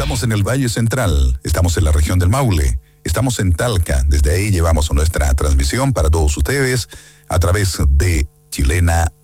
Estamos en el Valle Central, estamos en la región del Maule, estamos en Talca. Desde ahí llevamos nuestra transmisión para todos ustedes a través de Chilena